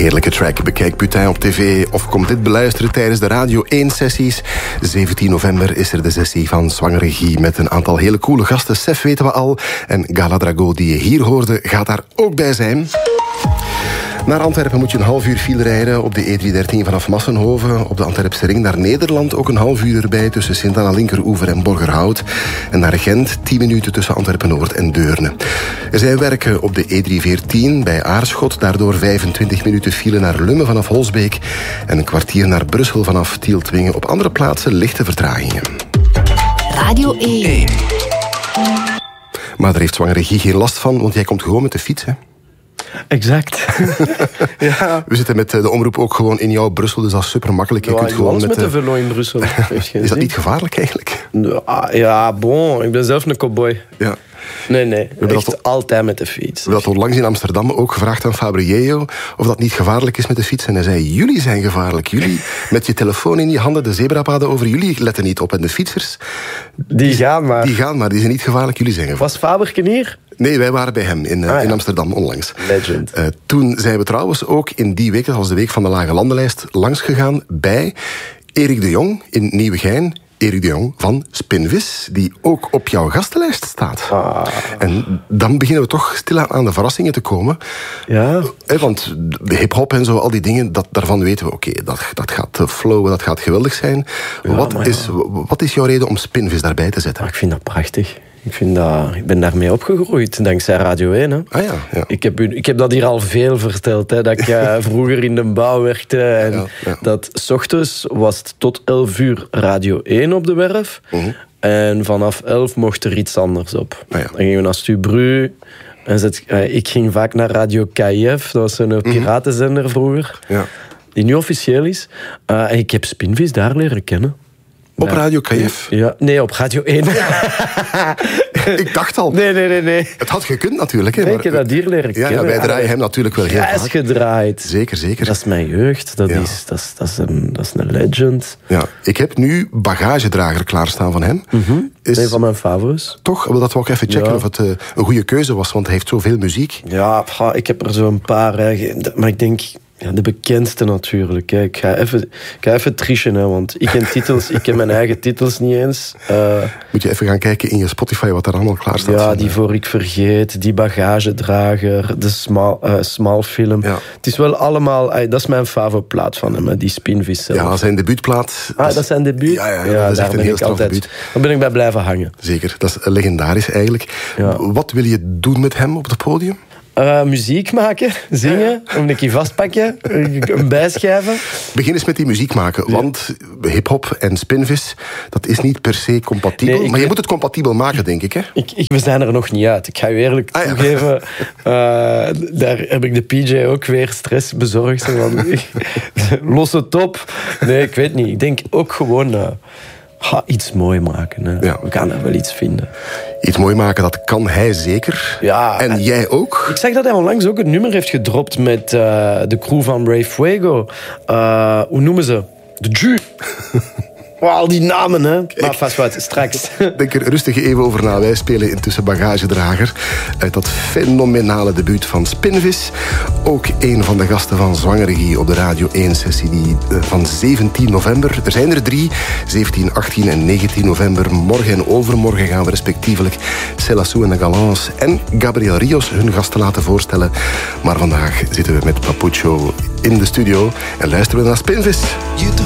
heerlijke track. Bekijk Putain op tv of kom dit beluisteren tijdens de Radio 1-sessies. 17 november is er de sessie van Zwangere Guy met een aantal hele coole gasten. Sef weten we al. En Gala Drago, die je hier hoorde, gaat daar ook bij zijn. Naar Antwerpen moet je een half uur file rijden op de E313 vanaf Massenhoven. Op de Antwerpse ring naar Nederland ook een half uur erbij tussen Sint-Anna Linkeroever en Borgerhout. En naar Gent 10 minuten tussen Antwerpen-Noord en Deurne. Er zijn werken op de E314 bij Aarschot. Daardoor 25 minuten file naar Lummen vanaf Holsbeek. En een kwartier naar Brussel vanaf Tieltwingen. Op andere plaatsen lichte vertragingen. Radio 1. Maar daar heeft Zwangere Guy geen last van, want jij komt gewoon met de fiets, hè? Exact. Ja. We zitten met de omroep ook gewoon in jouw Brussel, dus dat is super makkelijk. Je kunt gewoon met de velo in Brussel. Is dat niet gevaarlijk eigenlijk? Ja, bon. Ik ben zelf een cowboy. Ja. Nee. Echt altijd met de fiets. We hebben dat onlangs in Amsterdam ook gevraagd aan Fabriello of dat niet gevaarlijk is met de fiets. En hij zei, jullie zijn gevaarlijk. Jullie met je telefoon in je handen, de zebrapaden over. Jullie letten niet op. En de fietsers... Die gaan maar. Die zijn niet gevaarlijk. Jullie zijn gevaarlijk. Was Faberken hier? Nee, wij waren bij hem in Amsterdam onlangs. Legend. Toen zijn we trouwens ook in die week, dat was de week van de Lage Landenlijst, langs gegaan bij Erik de Jong in Nieuwegein. Erik de Jong van Spinvis, die ook op jouw gastenlijst staat. En dan beginnen we toch stilaan aan de verrassingen te komen. Ja. Want hip-hop en zo, al die dingen, daarvan weten we, oké, dat gaat flowen, dat gaat geweldig zijn. Ja, wat is jouw reden om Spinvis daarbij te zetten? Ik vind dat prachtig. Ik ben daarmee opgegroeid, dankzij Radio 1. Hè. Ah ja. Ik heb dat hier al veel verteld. Hè, dat ik vroeger in de bouw werkte. En dat 's ochtends was het tot 11 uur Radio 1 op de werf. En vanaf 11 mocht er iets anders op. Dan gingen we naar Stubru. En ik ging vaak naar Radio KIF. Dat was een piratenzender vroeger. Ja. Die nu officieel is. En ik heb Spinvis daar leren kennen. Op Radio KF? Ja, nee, op Radio 1. Ik dacht al. Nee. Het had gekund natuurlijk. Hè, ik heb dat hier leren kennen. Ja, wij draaien hem natuurlijk wel heel vaak. Hij is gedraaid. Zeker. Dat is mijn jeugd. Dat is een legend. Ja, ik heb nu bagagedrager klaarstaan van hem. Een van mijn favorieten. Toch? Dat wou ik even checken of het een goede keuze was, want hij heeft zoveel muziek. Ja, ik heb er zo een paar. Maar ik denk... Ja, de bekendste natuurlijk. Hè. Ik ga even trichen, hè, want ik ken mijn eigen titels niet eens. Moet je even gaan kijken in je Spotify wat er allemaal klaar staat. Ja, die Voor ik vergeet, die Bagagedrager, de Small Film. Ja. Het is wel allemaal... dat is mijn favoriete plaat van hem, die Spinvis zelf. Ja, zijn debuutplaat. Dat is zijn debuut? Ja, dat is echt een heel straf debuut. Daar ben ik bij blijven hangen. Zeker, dat is legendarisch eigenlijk. Ja. Wat wil je doen met hem op het podium? Muziek maken, zingen, een keer vastpakken, een bijschrijven. Begin eens met die muziek maken, want hip-hop en Spinvis, dat is niet per se compatibel. Maar je moet het compatibel maken, denk ik, hè? We zijn er nog niet uit. Ik ga je eerlijk toegeven, daar heb ik de PJ ook weer stress bezorgd. Los het op. Nee, ik weet niet. Ik denk ook gewoon... iets mooi maken. Hè. Ja. We gaan er wel iets vinden. Iets mooi maken, dat kan hij zeker. Ja, en jij ook? Ik zag dat hij onlangs ook een nummer heeft gedropt met de crew van Ray Fuego. Hoe noemen ze? De Jew. Al die namen, hè. Kijk. Maar vast wat, straks. Denk er rustig even over na. Wij spelen intussen Bagagedrager uit dat fenomenale debuut van Spinvis. Ook een van de gasten van Zwangere Guy op de Radio 1-sessie van 17 november. Er zijn er 3, 17, 18 en 19 november. Morgen en overmorgen gaan we respectievelijk Celassou en de Galants en Gabriel Rios hun gasten laten voorstellen. Maar vandaag zitten we met Papucho in de studio en luisteren we naar Spinvis.